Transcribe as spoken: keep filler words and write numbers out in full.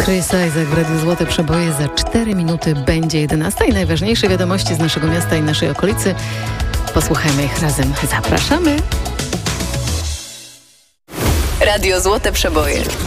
Chris Isaak w Radiu Złote Przeboje. Za cztery minuty będzie jedenasta i najważniejsze wiadomości z naszego miasta i naszej okolicy. Posłuchajmy ich razem. Zapraszamy. Radio Złote Przeboje.